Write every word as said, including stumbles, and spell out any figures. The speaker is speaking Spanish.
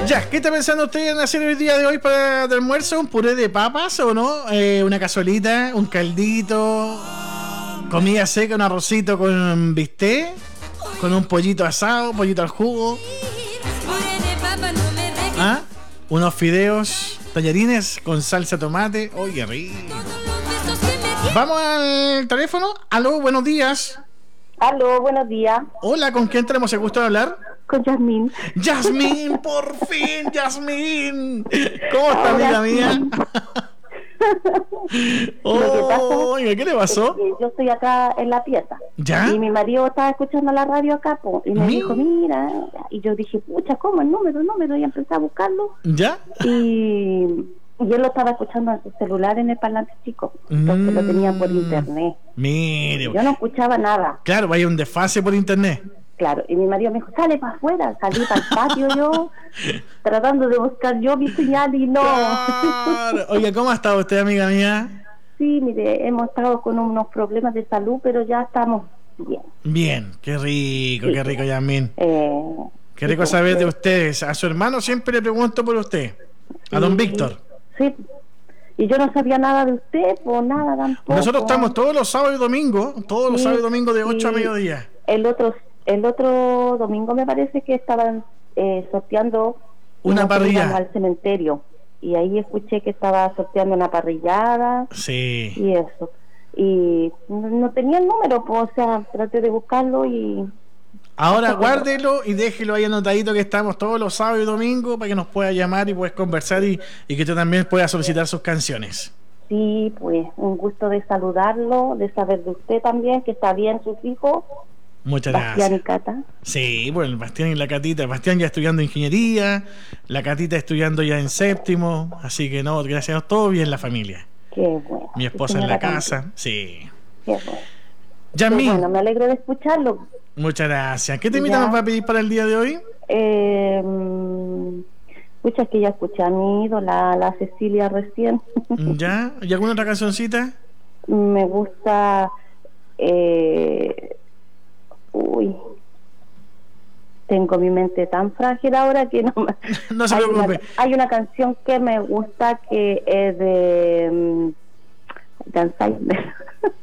Ya, ¿qué está pensando usted en hacer el día de hoy para el almuerzo? ¿Un puré de papas o no? Eh, ¿Una cazuelita? ¿Un caldito? ¿Comida seca? ¿Un arrocito con bistec? ¿Con un pollito asado? ¿Pollito al jugo? ¿Ah? ¿Unos fideos tallarines con salsa tomate? ¡Oye, rico! Vamos al teléfono. Aló, buenos días. Aló, buenos días. Hola, ¿con quién tenemos el gusto de hablar? Con Yasmín. ¡Yasmín, por fin, Yasmín! ¿Cómo está, amiga mía? Oh, oiga, ¿qué le pasó? Yo estoy acá en la pieza. ¿Ya? Y mi marido estaba escuchando la radio acá, po, y me ¿Mi? dijo, mira. Y yo dije, pucha, ¿cómo? El número, el número. Y empecé a buscarlo. ¿Ya? Y, y él lo estaba escuchando en su celular en el parlante chico. Entonces Mm, lo tenía por internet. Mire. Yo no escuchaba nada. Claro, hay un desfase por internet. Claro, y mi marido me dijo, sale para afuera. Salí para el patio yo, tratando de buscar yo mi señal y no. Claro. Oiga, ¿cómo ha estado usted, amiga mía? Sí, mire, hemos estado con unos problemas de salud, pero ya estamos bien. Bien, qué rico, qué rico, Yasmín. Eh, Qué rico saber de ustedes. A su hermano siempre le pregunto por usted. A don y- Víctor. Sí, y yo no sabía nada de usted, pues nada tampoco. Nosotros estamos todos los sábados y domingos, todos los Sí, sábados y domingos de ocho a sí. mediodía. El otro, el otro domingo me parece que estaban eh, sorteando Una y nosotros parrilla. íbamos al cementerio. Y ahí escuché que estaba sorteando una parrillada Sí. y eso. Y no, no tenía el número, pues, o sea, traté de buscarlo y... Ahora guárdelo y déjelo ahí anotadito que estamos todos los sábados y domingos para que nos pueda llamar y puedas conversar y, y que usted también pueda solicitar sus canciones. Sí, pues un gusto de saludarlo, de saber de usted también, que está bien sus hijos, Muchas Bastián y gracias. Cata. Sí, bueno, el Bastián y la Catita. El Bastián ya estudiando ingeniería, la Catita estudiando ya en séptimo, así que no, gracias a todo bien la familia. Qué bueno. Mi esposa en la casa, sí. Qué bueno. Qué Yasmín, bueno, me alegro de escucharlo. muchas gracias. ¿Qué temita Ya. nos va a pedir para el día de hoy? Eh, mm, escucha que ya escuché a mi ídola, la Cecilia recién. ¿Ya? ¿Y alguna otra cancioncita? Me gusta... Eh, uy... Tengo mi mente tan frágil ahora que no me... No se hay, una, preocupe. hay una canción que me gusta que es de... Um, de Alzheimer.